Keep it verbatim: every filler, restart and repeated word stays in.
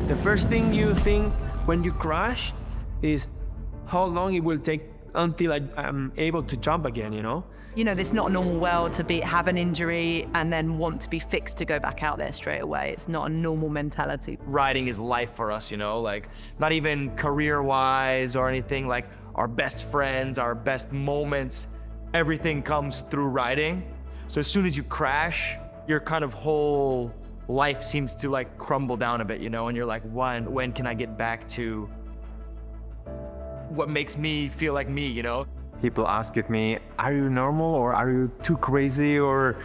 The first thing you think when you crash is how long it will take until I, I'm able to jump again, you know? You know, it's not a normal world to be have an injury and then want to be fixed to go back out there straight away. It's not a normal mentality. Riding is life for us, you know, like not even career-wise or anything, like our best friends, our best moments, everything comes through riding. So as soon as you crash, your kind of whole life seems to like crumble down a bit, you know, and you're like, when, when can I get back to what makes me feel like me, you know? People ask me, are you normal or are you too crazy or